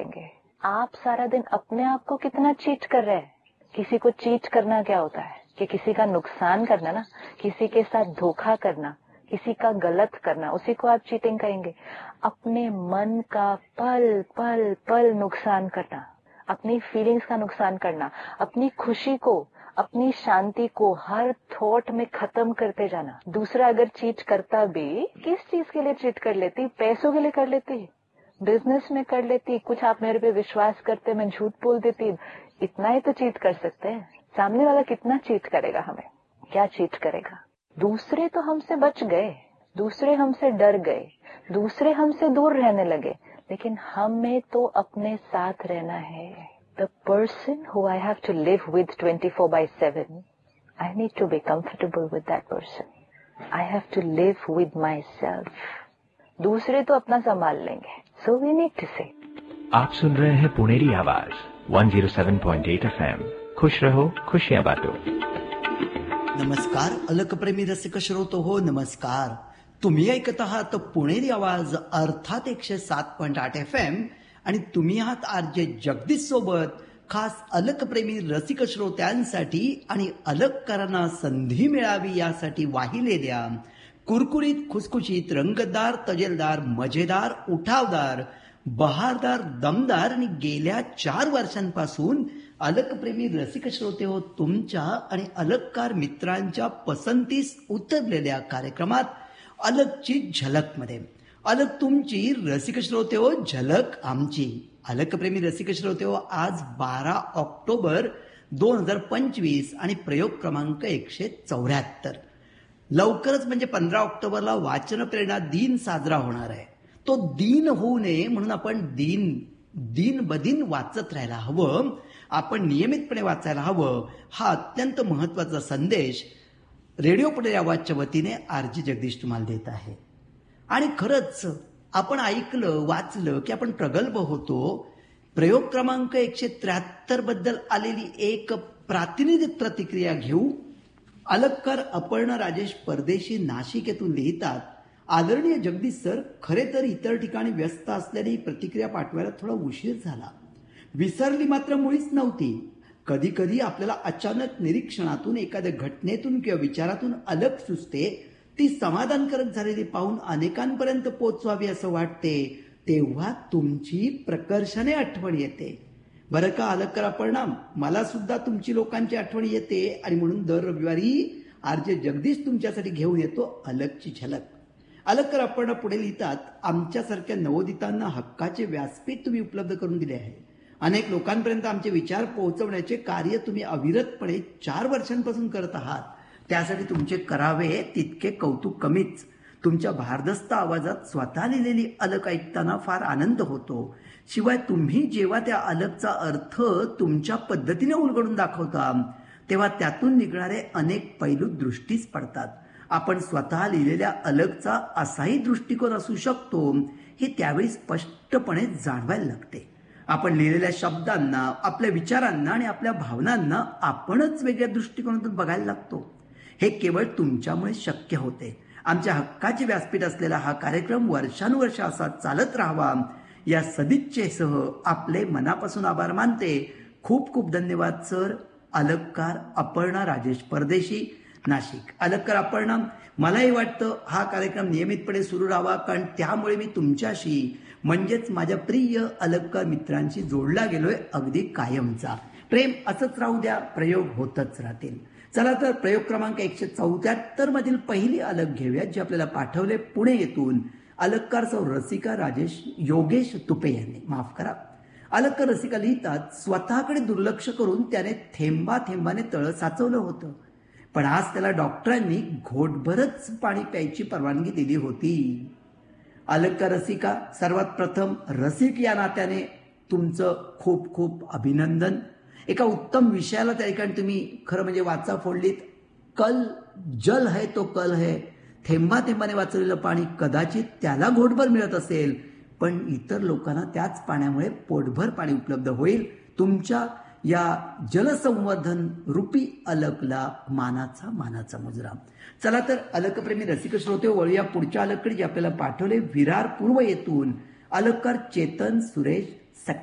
करेंगे? आप सारा दिन अपने आप को कितना चीट कर रहे हैं? किसी को चीट करना क्या होता है कि किसी का नुकसान करना ना, किसी के साथ धोखा करना, किसी का गलत करना, उसी को आप चीटिंग कहेंगे। अपने मन का पल पल पल नुकसान करना, अपनी फीलिंग्स का नुकसान करना, अपनी खुशी को, अपनी शांति को हर थॉट में खत्म करते जाना। दूसरा अगर चीट करता भी, किस चीज के लिए चीट कर लेती? पैसों के लिए कर लेती, बिजनेस में कर लेती, कुछ आप मेरे पे विश्वास करते, मैं झूठ बोल देती, इतना ही तो चीट कर सकते हैं। सामने वाला कितना चीट करेगा हमें? क्या चीट करेगा? दूसरे तो हमसे बच गए, दूसरे हमसे डर गए, दूसरे हमसे दूर रहने लगे, लेकिन हमें तो अपने साथ रहना है। The person who I have to live with 24/7, I need to be comfortable with that person. I have to live with myself. दूसरे तो अपना संभाल लेंगे. So we need to say. आप सुन रहे हैं पुणेरी आवाज 107.8 FM. खुश रहो, खुशियां बांटो. नमस्कार अलकप्रेमी रसिक श्रोतो हो, नमस्कार. तुम्ही ऐकत आहात पुणेरी आवाज अर्थात 107.8 FM आणि तुम्ही आहात आरजे जगदीश सोबत. खास अलकप्रेमी रसिक श्रोत्यांसाठी आणि अलककारांना संधी मिळावी यासाठी वाहिलेल्या कुरकुरीत, खुसखुशीत, रंगतदार, तजेलदार, मजेदार, उठावदार, बहारदार, दमदार आणि गेल्या 4 वर्षांपासून अलकप्रेमी रसिक श्रोते हो तुमच्या आणि अलककार मित्रांच्या पसंतीस उतरलेल्या कार्यक्रमात अलकची झलकमध्ये. अलक तुमची, रसिक श्रोते हो झलक आमची. अलकप्रेमी रसिक श्रोते हो, आज 12 ऑक्टोबर 2025 आणि प्रयोग क्रमांक 174. लवकरच म्हणजे 15 ऑक्टोबरला वाचन प्रेरणा दिन साजरा होणार आहे. तो दिन होऊ नये म्हणून आपण दिन बदिन वाचत राहायला हवं, आपण नियमितपणे वाचायला हवं. हा अत्यंत महत्वाचा संदेश रेडिओ पुणेरी आवाजच्या वतीने आरजी जगदीश तुम्हाला देत आहे. आणि खरंच आपण ऐकलं, वाचलं की आपण प्रगल्भ होतो. प्रयोग क्रमांक 173 बद्दल आलेली एक प्रातिनिधिक प्रतिक्रिया घेऊ. अलककार अपर्णा राजेश परदेशी नाशिक येथून लिहितात, आदरणीय जगदीश सर, खरे तर इतर ठिकाणी व्यस्त असल्याने ही प्रतिक्रिया पाठवायला थोडा उशीर झाला. विसरली मात्र मुळीच नव्हती. कधी कधी आपल्याला अचानक निरीक्षणातून, एखाद्या घटनेतून किंवा विचारातून अलक सुचते. ती समाधानकारक झालेली पाहून अनेकांपर्यंत पोचवावी असं वाटते. तेव्हा तुमची प्रकर्षाने आठवण येते. बरं का अलककर अपर्णा, मला सुद्धा तुमची लोकांची आठवण येते आणि म्हणून दर रविवारी आरजे जगदीश तुमच्यासाठी घेऊन येतो अलकची झलक. अलककर अपर्णा पुढे लिहितात, आमच्यासारख्या नवोदितांना हक्काचे व्यासपीठ तुम्ही उपलब्ध करून दिले आहे. अनेक लोकांपर्यंत आमचे विचार पोहोचवण्याचे कार्य तुम्ही अविरतपणे 4 वर्षांपासून करत आहात. त्यासाठी तुमचे करावे तितके कौतुक कमीच. तुमच्या भारदस्त आवाजात स्वतः लिहिलेली अलक ऐकताना फार आनंद होतो. शिवाय तुम्ही जेव्हा त्या अलकचा अर्थ तुमच्या पद्धतीने उलगडून दाखवता तेव्हा त्यातून निघणारे अनेक पैलू दृष्टीस पडतात. आपण स्वतः लिहिलेल्या अलकचा असाही दृष्टिकोन असू शकतो हे त्यावेळी स्पष्टपणे जाणवायला लागते. आपण लिहिलेल्या शब्दांना, आपल्या विचारांना आणि आपल्या भावनांना आपणच वेगळ्या दृष्टिकोनातून बघायला लागतो. हे केवळ तुमच्यामुळे शक्य होते. आमच्या हक्काचे व्यासपीठ असलेला हा कार्यक्रम वर्षानुवर्ष असा चालत राहावा या सदिच्छेसह आपले मनापासून आभार मानते. खूप खूप धन्यवाद सर. अलककार अपर्णा राजेश परदेशी नाशिक. अलककार अपर्णा, मलाही वाटतं हा कार्यक्रम नियमितपणे सुरू राहावा, कारण त्यामुळे मी तुमच्याशी म्हणजेच माझ्या प्रिय अलककार मित्रांशी जोडला गेलोय अगदी कायमचा. प्रेम असंच राहू द्या, प्रयोग होतच राहतील. चला तर प्रयोग क्रमांक 174 मधील पहिली अलक घेऊया, जी आपल्याला पाठवले पुणे येथून अलककार सौ रसिका राजेश योगेश तुपे यांनी. माफ करा. अलककार रसिका लिहितात, स्वतःकडे दुर्लक्ष करून त्याने थेंबा थेंबाने तळ साचवलं होतं, पण आज त्याला डॉक्टरांनी घोटभरच पाणी प्यायची परवानगी दिली होती. अलककार रसिका, सर्वात प्रथम रसिक या नात्याने तुमचं खूप खूप अभिनंदन. एका उत्तम विषयाला त्या ठिकाणी तुम्ही खरं म्हणजे वाचा फोडलीत. कल जल है तो कल है. थेंबा थेंबाने वाचलेलं पाणी कदाचित त्याला घोटभर मिळत असेल, पण इतर लोकांना त्याच पाण्यामुळे पोटभर पाणी उपलब्ध होईल. तुमच्या या जलसंवर्धन रूपी अलकला मानाचा मुजरा. चला तर अलकप्रेमी रसिक श्रोते, वळूया पुढच्या अलककडे, जे आपल्याला पाठवले विरार पूर्व येथून अलककार चेतन सुरेश